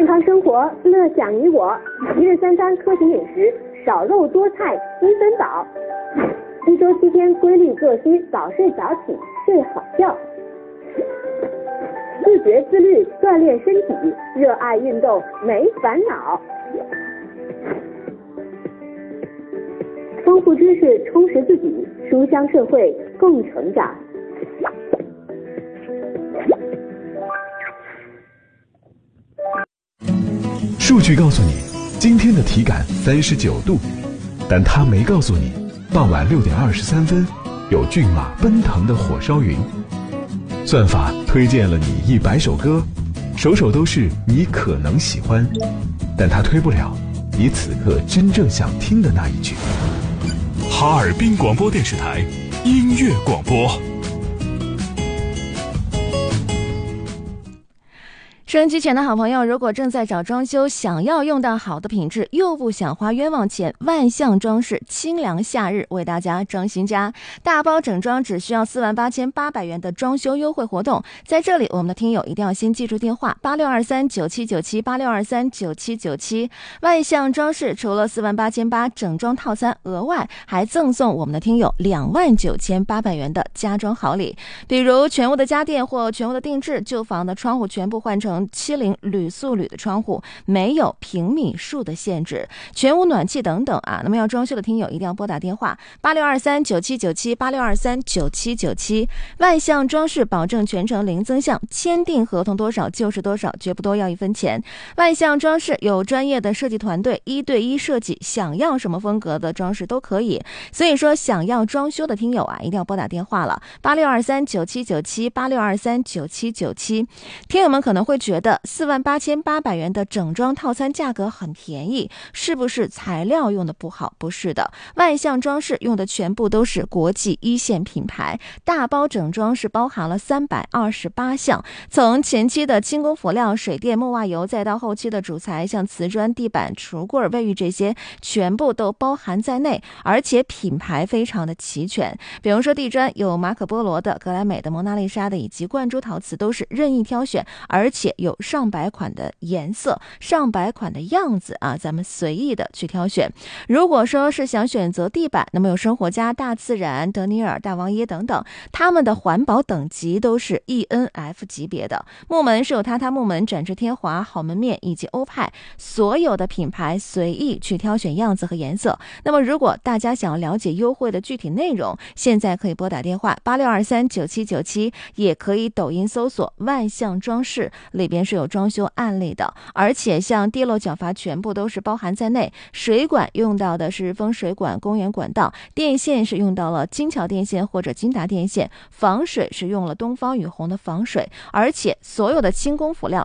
康生活，乐享你我。一日三餐科学饮食，少肉多菜，积分饱。一周7天规律作息，早睡早起，睡好觉。自觉自律，锻炼身体，热爱运动，没烦恼。丰富知识，充实自己，书香社会，共成长。 数据告诉你，今天的体感39度，但它没告诉你，傍晚6点23分，有骏马奔腾的火烧云。算法推荐了你100首歌，首首都是你可能喜欢，但它推不了你此刻真正想听的那一句。 哈尔滨广播电视台音乐广播。 收音机前的好朋友，如果正在找装修，想要用到好的品质，又不想花冤枉钱，万象装饰清凉夏日为大家装新家，大包整装只需要48800元的装修优惠活动。在这里，我们的听友一定要先记住电话86239797 86239797。万象装饰除了48800整装套餐，额外还赠送我们的听友29800元的家装好礼，比如全屋的家电或全屋的定制，旧房的窗户全部换成70铝塑铝的窗户，没有平米数的限制，全屋暖气等等啊。那么要装修的听友一定要拨打电话86239797 86239797。万象装饰保证全程零增项，签订合同多少就是多少，绝不多要1分钱。万象装饰有专业的设计团队，1对1设计，想要什么风格的装饰都可以。所以说想要装修的听友啊，一定要拨打电话了86239797 86239797。听友们可能会觉得48800元的整装套餐价格很便宜，是不是材料用的不好？不是的，万象装饰用的全部都是国际1线品牌，大包整装是包含了328项，从前期的轻工辅料、水电、木袜油，再到后期的主材，像瓷砖、地板、橱柜、卫浴这些全部都包含在内，而且品牌非常的齐全。比如说地砖有马可波罗的、格莱美的、蒙娜丽莎的以及冠珠陶瓷，都是任意挑选，而且有上百款的颜色、上百款的样子啊，咱们随意的去挑选。如果说是想选择地板，那么有生活家、大自然、德尼尔、大王椰等等，他们的环保等级都是 ENF 级别的。木门是有榻榻木门、展翅天华、好门面以及欧派，所有的品牌随意去挑选样子和颜色。那么如果大家想要了解优惠的具体内容，现在可以拨打电话86239797，也可以抖音搜索万象装饰，里边是有装修案例的，而且像地漏角阀全部都是包含在内，水管用到的是风水管、公园管道，电线是用到了金桥电线或者金达电线，防水是用了东方雨虹的防水，而且所有的轻工辅料